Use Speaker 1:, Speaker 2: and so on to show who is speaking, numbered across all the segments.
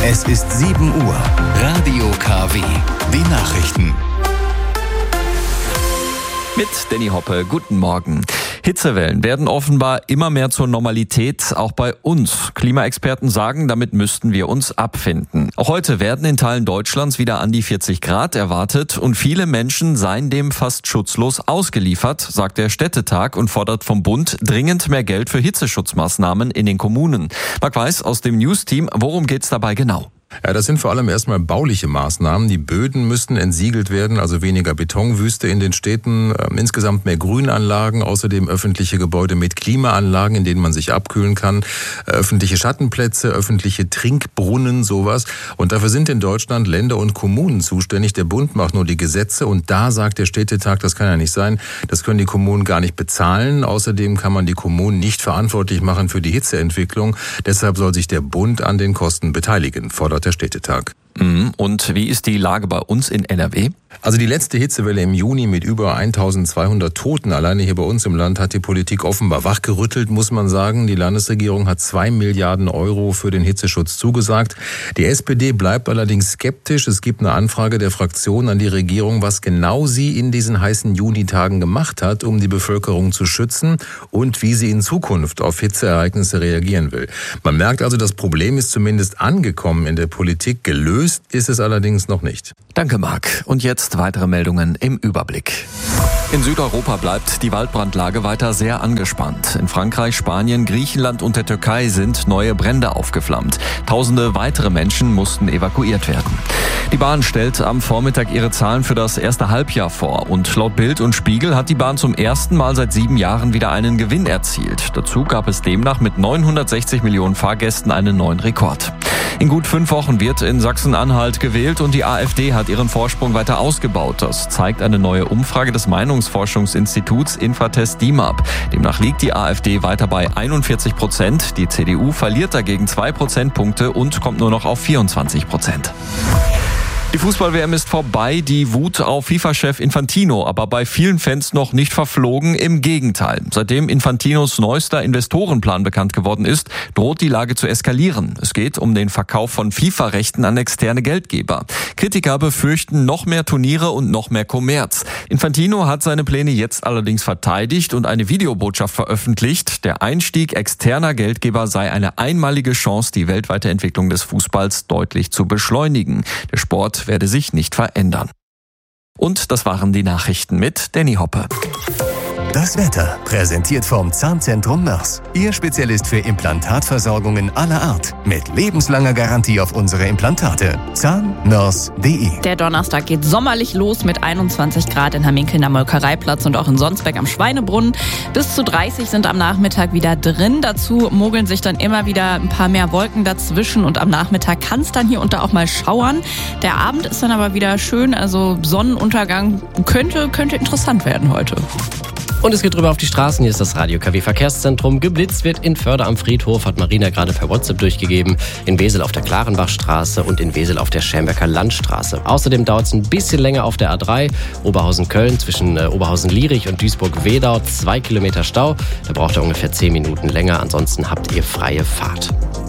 Speaker 1: Es ist 7 Uhr. Radio KW. Die Nachrichten.
Speaker 2: Mit Danny Hoppe, guten Morgen. Hitzewellen werden offenbar immer mehr zur Normalität, auch bei uns. Klimaexperten sagen, damit müssten wir uns abfinden. Auch heute werden in Teilen Deutschlands wieder an die 40 Grad erwartet und viele Menschen seien dem fast schutzlos ausgeliefert, sagt der Städtetag und fordert vom Bund dringend mehr Geld für Hitzeschutzmaßnahmen in den Kommunen. Marc Weiß aus dem News-Team, worum geht's dabei genau?
Speaker 3: Ja, das sind vor allem erstmal bauliche Maßnahmen. Die Böden müssten entsiegelt werden, also weniger Betonwüste in den Städten, insgesamt mehr Grünanlagen, außerdem öffentliche Gebäude mit Klimaanlagen, in denen man sich abkühlen kann, öffentliche Schattenplätze, öffentliche Trinkbrunnen, sowas. Und dafür sind in Deutschland Länder und Kommunen zuständig. Der Bund macht nur die Gesetze und da sagt der Städtetag, das kann ja nicht sein, das können die Kommunen gar nicht bezahlen. Außerdem kann man die Kommunen nicht verantwortlich machen für die Hitzeentwicklung. Deshalb soll sich der Bund an den Kosten beteiligen, fordert der Städtetag.
Speaker 2: Und wie ist die Lage bei uns in NRW?
Speaker 3: Also die letzte Hitzewelle im Juni mit über 1200 Toten alleine hier bei uns im Land hat die Politik offenbar wachgerüttelt, muss man sagen. Die Landesregierung hat 2 Milliarden Euro für den Hitzeschutz zugesagt. Die SPD bleibt allerdings skeptisch. Es gibt eine Anfrage der Fraktion an die Regierung, was genau sie in diesen heißen Junitagen gemacht hat, um die Bevölkerung zu schützen und wie sie in Zukunft auf Hitzeereignisse reagieren will. Man merkt also, das Problem ist zumindest angekommen in der Politik. Gelöst ist es allerdings noch nicht.
Speaker 2: Danke, Marc. Und jetzt weitere Meldungen im Überblick. In Südeuropa bleibt die Waldbrandlage weiter sehr angespannt. In Frankreich, Spanien, Griechenland und der Türkei sind neue Brände aufgeflammt. Tausende weitere Menschen mussten evakuiert werden. Die Bahn stellt am Vormittag ihre Zahlen für das erste Halbjahr vor. Und laut Bild und Spiegel hat die Bahn zum ersten Mal seit 7 Jahren wieder einen Gewinn erzielt. Dazu gab es demnach mit 960 Millionen Fahrgästen einen neuen Rekord. In gut 5 Wochen wird in Sachsen-Anhalt gewählt und die AfD hat ihren Vorsprung weiter ausgebaut. Das zeigt eine neue Umfrage des Meinungsforschungsinstituts Infratest DIMAP. Demnach liegt die AfD weiter bei 41%. Die CDU verliert dagegen 2 Prozentpunkte und kommt nur noch auf 24%. Die Fußball-WM ist vorbei, die Wut auf FIFA-Chef Infantino, aber bei vielen Fans noch nicht verflogen, im Gegenteil. Seitdem Infantinos neuester Investorenplan bekannt geworden ist, droht die Lage zu eskalieren. Es geht um den Verkauf von FIFA-Rechten an externe Geldgeber. Kritiker befürchten noch mehr Turniere und noch mehr Kommerz. Infantino hat seine Pläne jetzt allerdings verteidigt und eine Videobotschaft veröffentlicht. Der Einstieg externer Geldgeber sei eine einmalige Chance, die weltweite Entwicklung des Fußballs deutlich zu beschleunigen. Der Sport werde sich nicht verändern. Und das waren die Nachrichten mit Danny Hoppe.
Speaker 1: Das Wetter, präsentiert vom Zahnzentrum Mörs. Ihr Spezialist für Implantatversorgungen aller Art. Mit lebenslanger Garantie auf unsere Implantate. zahnmörs.de.
Speaker 4: Der Donnerstag geht sommerlich los mit 21 Grad in Hamminkeln am Molkereiplatz und auch in Sonsbeck am Schweinebrunnen. Bis zu 30 sind am Nachmittag wieder drin. Dazu mogeln sich dann immer wieder ein paar mehr Wolken dazwischen und am Nachmittag kann es dann hier und da auch mal schauern. Der Abend ist dann aber wieder schön, also Sonnenuntergang könnte interessant werden heute.
Speaker 5: Und es geht drüber auf die Straßen. Hier ist das Radio KW Verkehrszentrum. Geblitzt wird in Förde am Friedhof, hat Marina gerade per WhatsApp durchgegeben. In Wesel auf der Klarenbachstraße und in Wesel auf der Schermbecker Landstraße. Außerdem dauert es ein bisschen länger auf der A3. Oberhausen-Köln zwischen Oberhausen-Lierich und Duisburg-Wedau. 2 Kilometer Stau. Da braucht ihr ungefähr 10 Minuten länger. Ansonsten habt ihr freie Fahrt.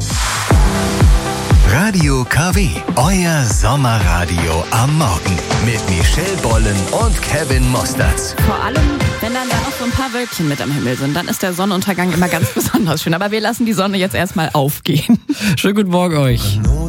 Speaker 1: Radio KW, euer Sommerradio am Morgen. Mit Michelle Bollen und Kevin Mosterz.
Speaker 4: Vor allem, wenn dann da noch so ein paar Wölkchen mit am Himmel sind, dann ist der Sonnenuntergang immer ganz besonders schön. Aber wir lassen die Sonne jetzt erstmal aufgehen.
Speaker 5: Schönen guten Morgen euch.